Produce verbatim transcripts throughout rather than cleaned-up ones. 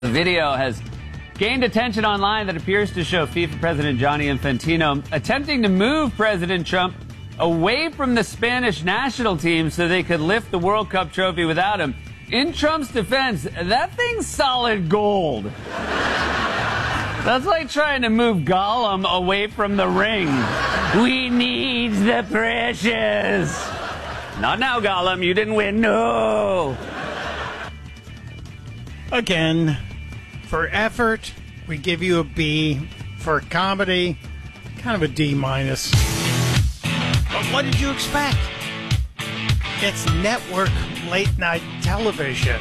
The video has gained attention online that appears to show FIFA President Gianni Infantino attempting to move President Trump away from the Spanish national team so they could lift the World Cup trophy without him. In Trump's defense, that thing's solid gold. That's like trying to move Gollum away from the ring. We need the precious. Not now, Gollum. You didn't win. No. Again, for effort, we give you a B. For comedy, kind of a D minus. But what did you expect? It's network late-night television.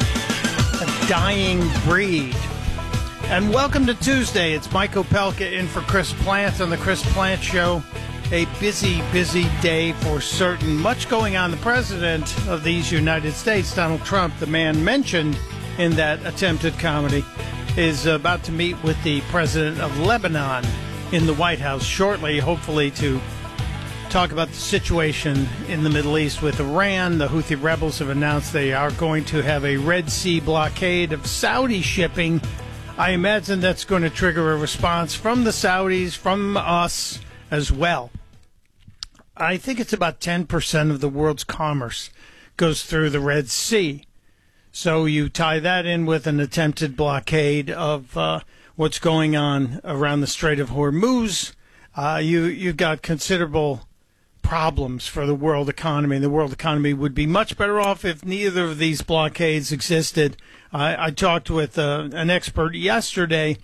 A dying breed. And welcome to Tuesday. It's Mike Opelka in for Chris Plant on the Chris Plant Show. A busy, busy day for certain. Much going on. The president of these United States, Donald Trump, the man mentioned in that attempted comedy, is about to meet with the president of Lebanon in the White House shortly, hopefully to talk about the situation in the Middle East with Iran. The Houthi rebels have announced they are going to have a Red Sea blockade of Saudi shipping. I imagine that's going to trigger a response from the Saudis, from us as well. I think it's about ten percent of the world's commerce goes through the Red Sea. So you tie that in with an attempted blockade of uh, what's going on around the Strait of Hormuz. Uh, you, you've got considerable problems for the world economy. The world economy would be much better off if neither of these blockades existed. I, I talked with uh, an expert yesterday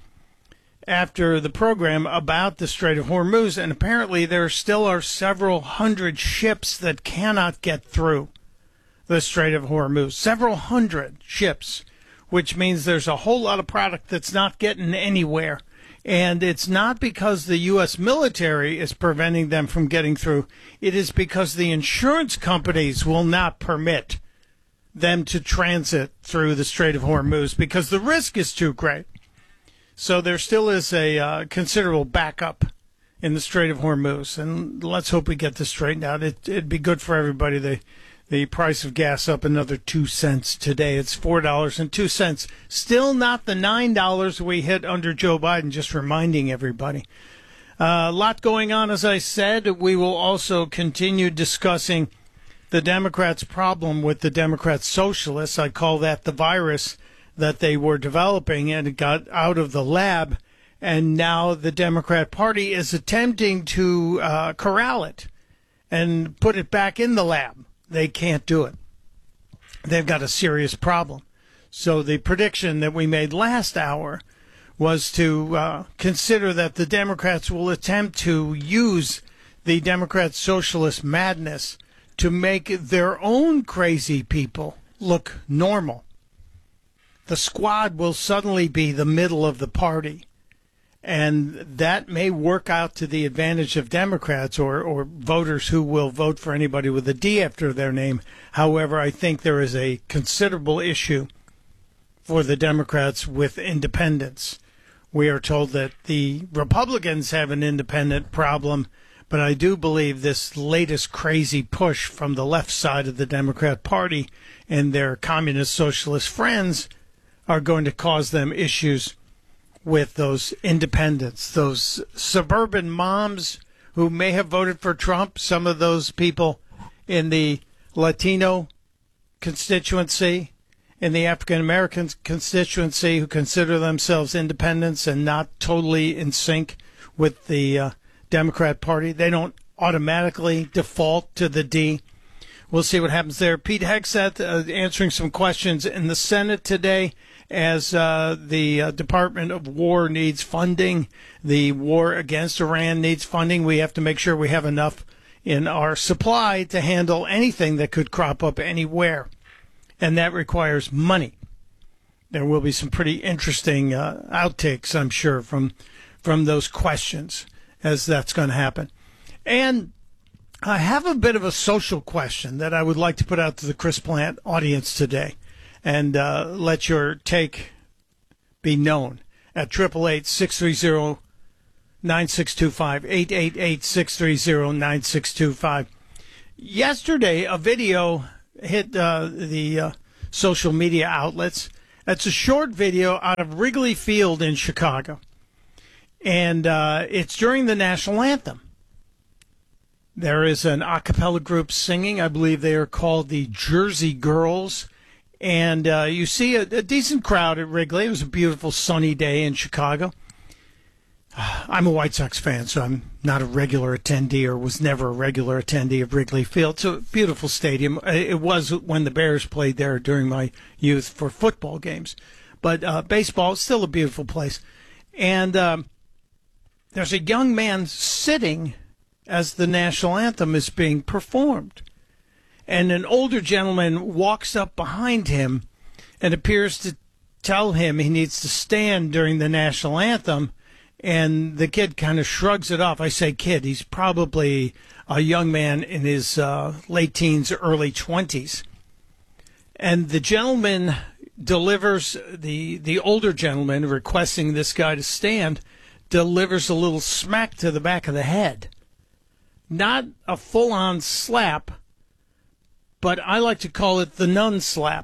after the program about the Strait of Hormuz, and apparently there still are several hundred ships that cannot get through the Strait of Hormuz. Several hundred ships, which means there's a whole lot of product that's not getting anywhere. And it's not because the U S military is preventing them from getting through. It is because the insurance companies will not permit them to transit through the Strait of Hormuz because the risk is too great. So there still is a uh, considerable backup in the Strait of Hormuz. And let's hope we get this straightened out. It, it'd be good for everybody. The, the price of gas up another two cents today. It's four dollars and two cents. Still not the nine dollars we hit under Joe Biden, just reminding everybody. Uh, a lot going on, as I said. We will also continue discussing the Democrats' problem with the Democrat socialists. I call that the virus that they were developing, and it got out of the lab. And now the Democrat Party is attempting to uh, corral it and put it back in the lab. They can't do it. They've got a serious problem. So the prediction that we made last hour was to uh, consider that the Democrats will attempt to use the Democrat socialist madness to make their own crazy people look normal. The squad will suddenly be the middle of the party. And that may work out to the advantage of Democrats or, or voters who will vote for anybody with a D after their name. However, I think there is a considerable issue for the Democrats with independence. We are told that the Republicans have an independent problem, but I do believe this latest crazy push from the left side of the Democrat Party and their communist socialist friends are going to cause them issues with those independents, those suburban moms who may have voted for Trump, some of those people in the Latino constituency, in the African-American constituency who consider themselves independents and not totally in sync with the uh, Democrat Party. They don't automatically default to the D. We'll see what happens there. Pete Hegseth uh, answering some questions in the Senate today as uh, the uh, Department of War needs funding. The war against Iran needs funding. We have to make sure we have enough in our supply to handle anything that could crop up anywhere. And that requires money. There will be some pretty interesting uh, outtakes, I'm sure, from from those questions as that's going to happen. And I have a bit of a social question that I would like to put out to the Chris Plant audience today and uh, let your take be known at eight eight eight, six three zero, nine six two five, eight eight eight, six three zero, nine six two five. Yesterday, a video hit uh, the uh, social media outlets, It's a short video out of Wrigley Field in Chicago. And uh, it's during the national anthem. There is an a cappella group singing. I believe they are called the Jersey Girls. And uh, you see a, a decent crowd at Wrigley. It was a beautiful sunny day in Chicago. I'm a White Sox fan, so I'm not a regular attendee or was never a regular attendee of Wrigley Field. It's a beautiful stadium. It was when the Bears played there during my youth for football games. But uh, baseball is still a beautiful place. And um, there's a young man sitting as the national anthem is being performed. And an older gentleman walks up behind him and appears to tell him he needs to stand during the national anthem. And the kid kind of shrugs it off. I say kid, he's probably a young man in his uh, late teens, early twenties. And the gentleman delivers, the, the older gentleman requesting this guy to stand, delivers a little smack to the back of the head. Not a full-on slap, but I like to call it the nun slap.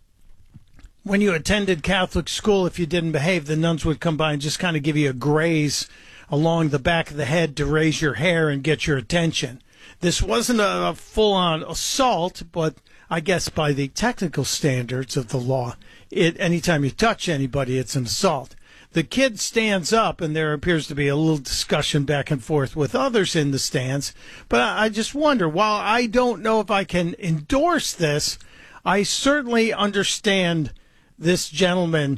When you attended Catholic school, if you didn't behave, the nuns would come by and just kind of give you a graze along the back of the head to raise your hair and get your attention. This wasn't a full-on assault, but I guess by the technical standards of the law, it anytime you touch anybody, it's an assault. The kid stands up, and there appears to be a little discussion back and forth with others in the stands. But I just wonder, while I don't know if I can endorse this, I certainly understand this gentleman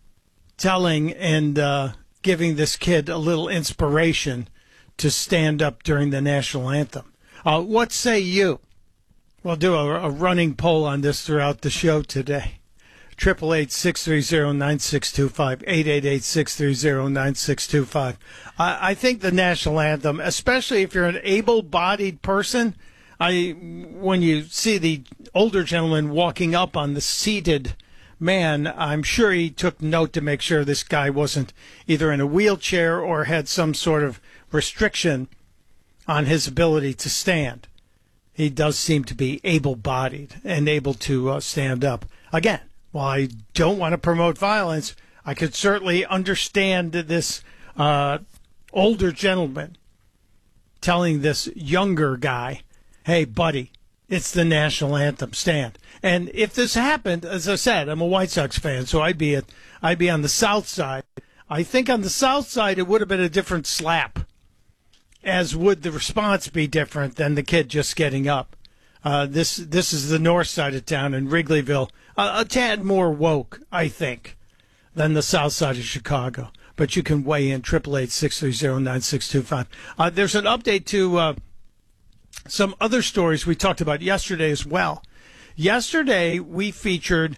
telling and uh, giving this kid a little inspiration to stand up during the national anthem. Uh, what say you? We'll do a, a running poll on this throughout the show today. eight eight eight, six three zero, nine six two five, eight eight eight, six three zero, nine six two five. I, I think the national anthem, especially if you're an able-bodied person, I when you see the older gentleman walking up on the seated man, I'm sure he took note to make sure this guy wasn't either in a wheelchair or had some sort of restriction on his ability to stand. He does seem to be able-bodied and able to uh, stand up. Again, while I don't want to promote violence, I could certainly understand this uh, older gentleman telling this younger guy, hey, buddy, it's the national anthem, stand. And if this happened, as I said, I'm a White Sox fan, so I'd be at, I'd be on the south side. I think on the south side it would have been a different slap, as would the response be different than the kid just getting up. Uh, this this is the north side of town in Wrigleyville, uh, a tad more woke, I think, than the south side of Chicago. But you can weigh in, eight eight eight, six three zero, nine six two five. Uh, there's an update to uh, some other stories we talked about yesterday as well. Yesterday, we featured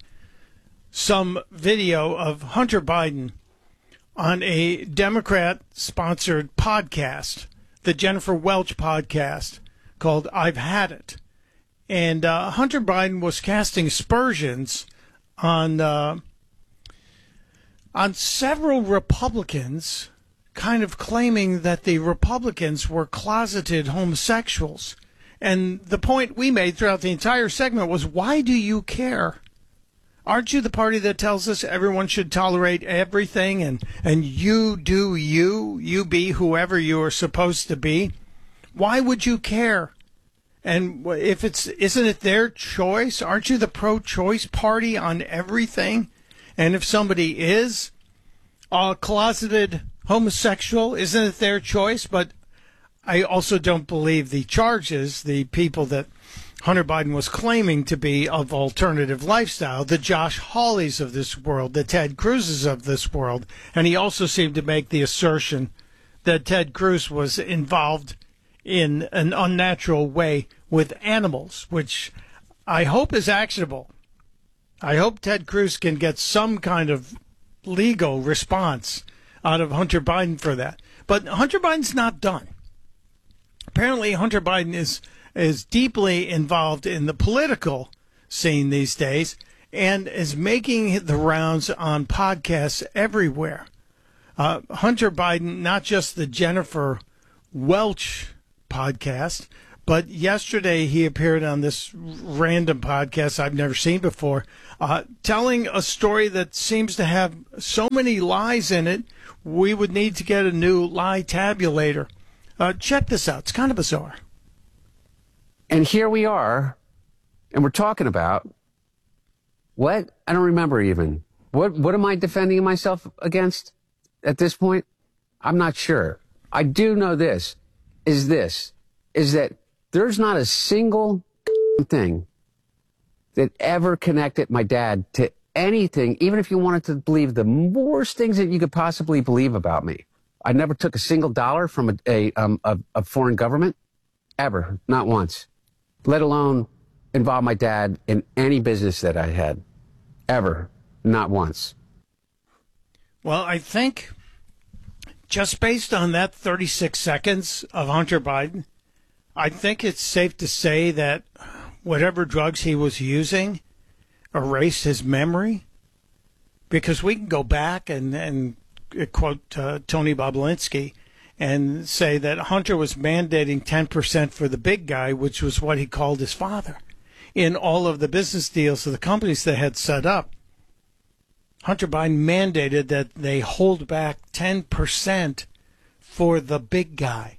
some video of Hunter Biden on a Democrat-sponsored podcast, the Jennifer Welch podcast, called I've Had It. And uh, Hunter Biden was casting aspersions on uh, on several Republicans, kind of claiming that the Republicans were closeted homosexuals. And the point we made throughout the entire segment was, why do you care? Aren't you the party that tells us everyone should tolerate everything and, and you do you, you be whoever you are supposed to be? Why would you care? And if it's, isn't it their choice? Aren't you the pro-choice party on everything? And if somebody is a closeted homosexual, isn't it their choice? But I also don't believe the charges, the people that Hunter Biden was claiming to be of alternative lifestyle, the Josh Hawleys of this world, the Ted Cruzes of this world. And he also seemed to make the assertion that Ted Cruz was involved in an unnatural way with animals, which I hope is actionable. I hope Ted Cruz can get some kind of legal response out of Hunter Biden for that. But Hunter Biden's not done. Apparently, Hunter Biden is is deeply involved in the political scene these days and is making the rounds on podcasts everywhere. Uh, Hunter Biden, not just the Jennifer Welch podcast, But yesterday he appeared on this random podcast I've never seen before, uh, telling a story that seems to have so many lies in it, we would need to get a new lie tabulator. Uh, check this out. It's kind of bizarre. And here we are, and we're talking about what? I don't remember even. What, what am I defending myself against at this point? I'm not sure. I do know this, is this, is that there's not a single thing that ever connected my dad to anything, even if you wanted to believe the worst things that you could possibly believe about me. I never took a single dollar from a, a, um, a, a foreign government, ever, not once, let alone involve my dad in any business that I had, ever, not once. Well, I think just based on that thirty-six seconds of Hunter Biden, I think it's safe to say that whatever drugs he was using erased his memory, because we can go back and, and quote uh, Tony Bobulinski and say that Hunter was mandating ten percent for the big guy, which was what he called his father, in all of the business deals of the companies they had set up. Hunter Biden mandated that they hold back ten percent for the big guy.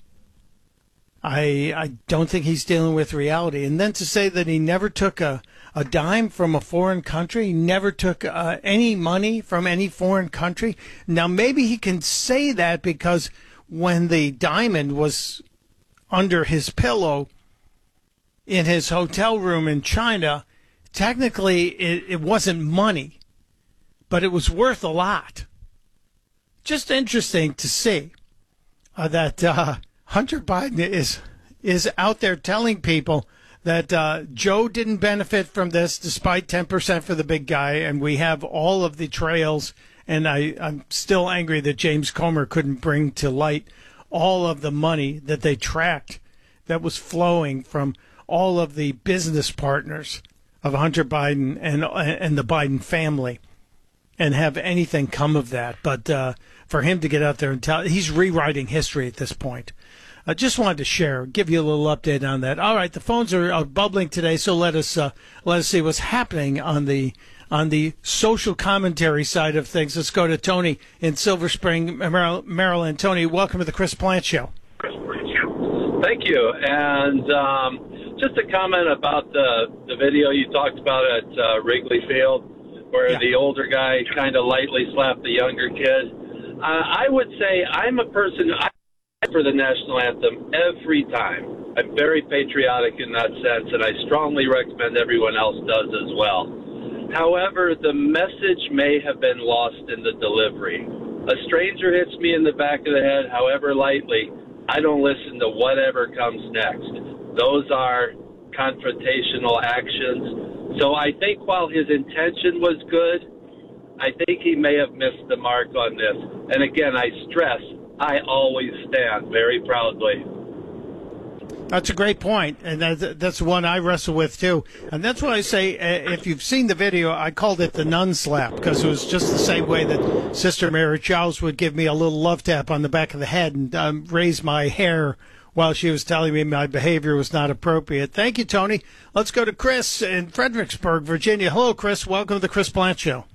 I I don't think he's dealing with reality. And then to say that he never took a, a dime from a foreign country, he never took uh, any money from any foreign country. Now, maybe he can say that because when the diamond was under his pillow in his hotel room in China, technically it, it wasn't money, but it was worth a lot. Just interesting to see uh, that uh, Hunter Biden is is out there telling people that uh, Joe didn't benefit from this despite ten percent for the big guy, and we have all of the trails, and I, I'm still angry that James Comer couldn't bring to light all of the money that they tracked that was flowing from all of the business partners of Hunter Biden and and the Biden family, and have anything come of that. But uh, for him to get out there and tell, he's rewriting history at this point. I just wanted to share, give you a little update on that. All right, the phones are, are bubbling today, so let us uh, let us see what's happening on the on the social commentary side of things. Let's go to Tony in Silver Spring, Maryland. Tony, welcome to the Chris Plante Show. Thank you. And um, just a comment about the the video you talked about at uh, Wrigley Field, where yeah. the older guy kind of lightly slapped the younger kid. Uh, I would say I'm a person I for the national anthem every time. I'm very patriotic in that sense, and I strongly recommend everyone else does as well. However, the message may have been lost in the delivery. A stranger hits me in the back of the head, however lightly, I don't listen to whatever comes next. Those are confrontational actions. So I think while his intention was good, I think he may have missed the mark on this. And again, I stress, I always stand very proudly. That's a great point, and that's, that's one I wrestle with, too. And that's why I say, uh, if you've seen the video, I called it the nun slap, because it was just the same way that Sister Mary Charles would give me a little love tap on the back of the head and um, raise my hair while she was telling me my behavior was not appropriate. Thank you, Tony. Let's go to Chris in Fredericksburg, Virginia. Hello, Chris. Welcome to the Chris Plante Show.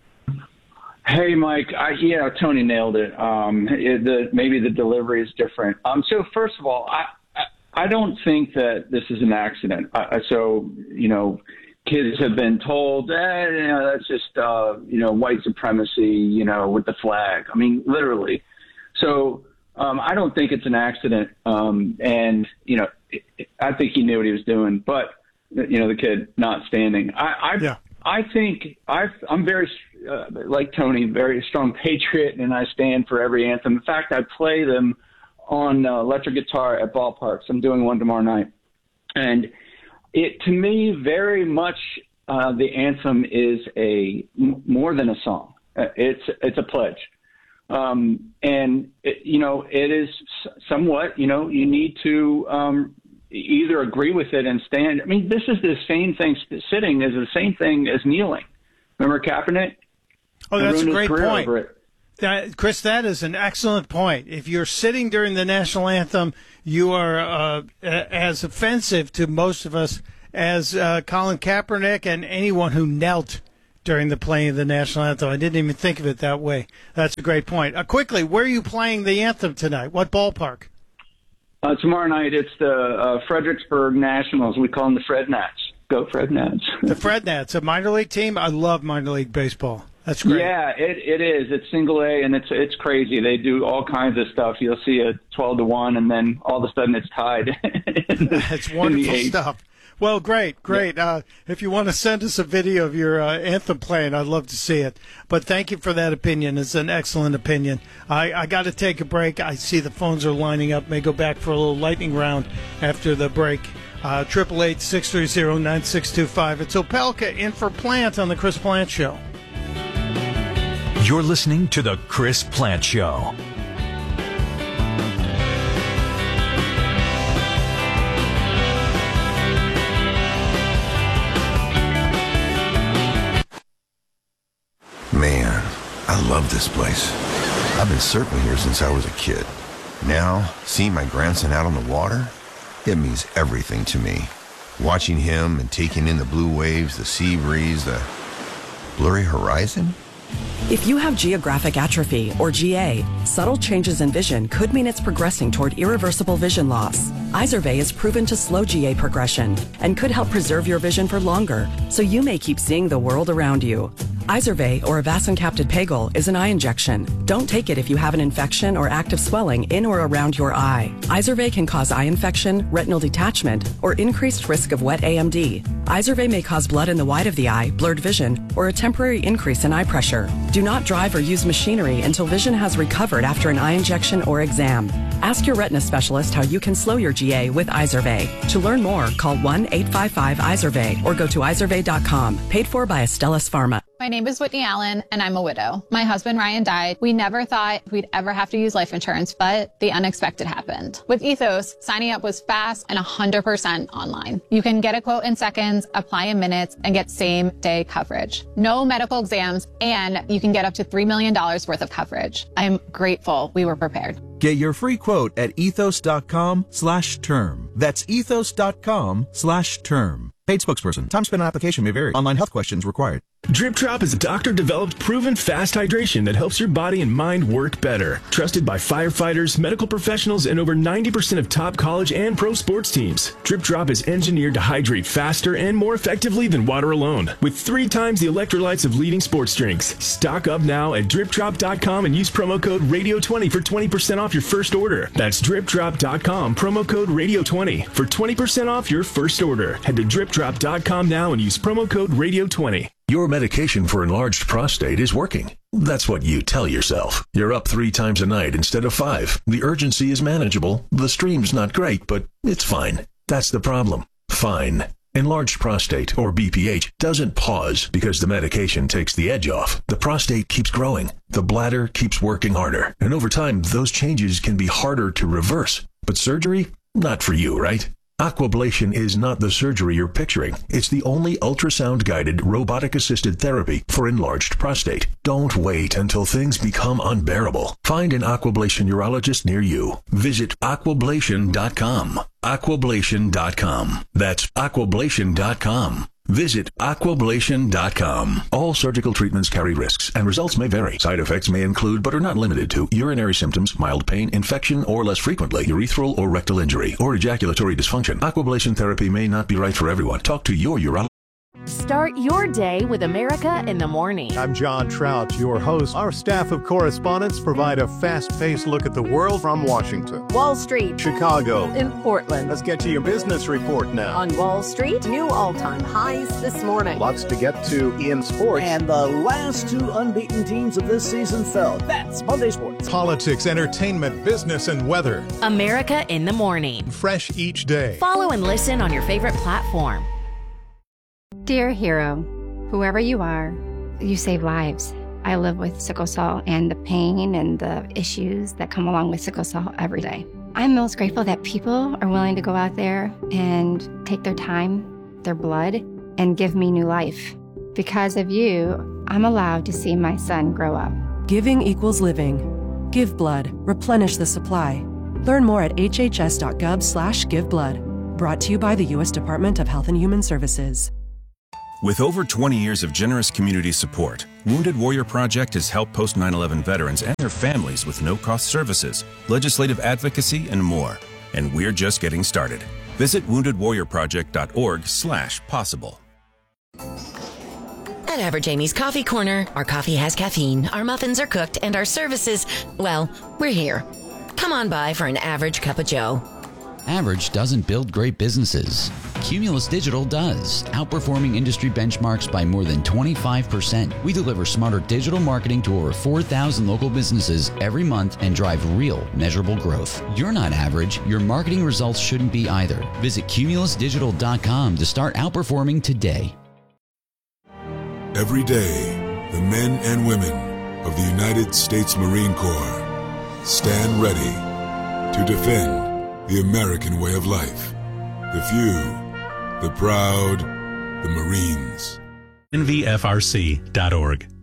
Hey, Mike. I, yeah, Tony nailed it. Um, it the, maybe the delivery is different. Um, so, first of all, I, I, I don't think that this is an accident. I, so, you know, kids have been told, eh, you know, that's just, uh, you know, white supremacy, you know, with the flag. I mean, literally. So um, I don't think it's an accident. Um, and, you know, I think he knew what he was doing. But, you know, the kid not standing. I, I, yeah. I think I've, I'm very, uh, like Tony, very strong patriot, and I stand for every anthem. In fact, I play them on uh, electric guitar at ballparks. I'm doing one tomorrow night. And it, to me, very much uh, the anthem is a m- more than a song. Uh, it's it's a pledge. Um, and, it, you know, it is somewhat, you know, you need to um, either agree with it and stand. I mean, this is the same thing. Sitting is the same thing as kneeling. Remember Kaepernick? Oh, that's a great point. That, Chris, that is an excellent point. If you're sitting during the national anthem, you are uh, as offensive to most of us as uh, Colin Kaepernick and anyone who knelt during the playing of the national anthem. I didn't even think of it that way. That's a great point. Uh, quickly, where are you playing the anthem tonight? What ballpark? Uh, tomorrow night, it's the uh, Fredericksburg Nationals. We call them the Fred Nats. Go Fred Nats. The Fred Nats, a minor league team. I love minor league baseball. That's great. Yeah, it, it is. It's single A, and it's it's crazy. They do all kinds of stuff. You'll see a twelve to one, and then all of a sudden it's tied. That's wonderful stuff. Well, great, great. Yeah. Uh, if you want to send us a video of your uh, anthem playing, I'd love to see it. But thank you for that opinion. It's an excellent opinion. I, I got to take a break. I see the phones are lining up. May go back for a little lightning round after the break. Triple eight six three zero nine six two five. It's Opelka in for Plant on the Chris Plant Show. You're listening to the Chris Plant Show. Man, I love this place. I've been surfing here since I was a kid. Now, seeing my grandson out on the water, it means everything to me. Watching him and taking in the blue waves, the sea breeze, the blurry horizon. If you have geographic atrophy, or G A, subtle changes in vision could mean it's progressing toward irreversible vision loss. Izervay is proven to slow G A progression and could help preserve your vision for longer, so you may keep seeing the world around you. Izervay, or avacincaptad pegol, is an eye injection. Don't take it if you have an infection or active swelling in or around your eye. Izervay can cause eye infection, retinal detachment, or increased risk of wet A M D. Izervay may cause blood in the white of the eye, blurred vision, or a temporary increase in eye pressure. Do not drive or use machinery until vision has recovered after an eye injection or exam. Ask your retina specialist how you can slow your G A with Izervay. To learn more, call one eight five five Izervay or go to izervay dot com. Paid for by Astellas Pharma. My name is Whitney Allen, and I'm a widow. My husband, Ryan, died. We never thought we'd ever have to use life insurance, but the unexpected happened. With Ethos, signing up was fast and one hundred percent online. You can get a quote in seconds, apply in minutes, and get same-day coverage. No medical exams, and you can get up to three million dollars worth of coverage. I'm grateful we were prepared. Get your free quote at ethos.com slash term. That's ethos.com slash term. Paid spokesperson. Time spent on application may vary. Online health questions required. Drip Drop is a doctor-developed, proven fast hydration that helps your body and mind work better. Trusted by firefighters, medical professionals, and over ninety percent of top college and pro sports teams. Drip Drop is engineered to hydrate faster and more effectively than water alone, with three times the electrolytes of leading sports drinks. Stock up now at drip drop dot com and use promo code radio twenty for twenty percent off your first order. That's drip drop dot com, promo code radio twenty for twenty percent off your first order. Head to drip drop dot com now and use promo code radio twenty. Your medication for enlarged prostate is working. That's what you tell yourself. You're up three times a night instead of five. The urgency is manageable. The stream's not great, but it's fine. That's the problem. Fine. Enlarged prostate, or B P H, doesn't pause because the medication takes the edge off. The prostate keeps growing. The bladder keeps working harder. And over time, those changes can be harder to reverse. But surgery? Not for you, right? Aquablation is not the surgery you're picturing. It's the only ultrasound-guided, robotic-assisted therapy for enlarged prostate. Don't wait until things become unbearable. Find an Aquablation urologist near you. Visit aquablation dot com. aquablation dot com. That's aquablation dot com. Visit aquablation dot com. All surgical treatments carry risks, and results may vary. Side effects may include, but are not limited to, urinary symptoms, mild pain, infection, or less frequently, urethral or rectal injury, or ejaculatory dysfunction. Aquablation therapy may not be right for everyone. Talk to your urologist. Start your day with America in the Morning. I'm John Trout, your host. Our staff of correspondents provide a fast-paced look at the world from Washington, Wall Street, Chicago, and Portland. Let's get to your business report now. On Wall Street, new all-time highs this morning. Lots to get to in sports. And the last two unbeaten teams of this season fell. That's Monday Sports. Politics, entertainment, business, and weather. America in the Morning. Fresh each day. Follow and listen on your favorite platform. Dear hero, whoever you are, you save lives. I live with sickle cell and the pain and the issues that come along with sickle cell every day. I'm most grateful that people are willing to go out there and take their time, their blood, and give me new life. Because of you, I'm allowed to see my son grow up. Giving equals living. Give blood. Replenish the supply. Learn more at hhs.gov slash giveblood. Brought to you by the U S Department of Health and Human Services. With over twenty years of generous community support, Wounded Warrior Project has helped post nine eleven veterans and their families with no-cost services, legislative advocacy, and more. And we're just getting started. Visit wounded warrior project dot org slash possible. At Average Amy's Coffee Corner, our coffee has caffeine, our muffins are cooked, and our services, well, we're here. Come on by for an average cup of joe. Average doesn't build great businesses. Cumulus Digital does, outperforming industry benchmarks by more than twenty-five percent. We deliver smarter digital marketing to over four thousand local businesses every month and drive real, measurable growth. You're not average. Your marketing results shouldn't be either. Visit cumulus digital dot com to start outperforming today. Every day, the men and women of the United States Marine Corps stand ready to defend the American way of life. The few, the proud, the Marines. N V F R C dot org.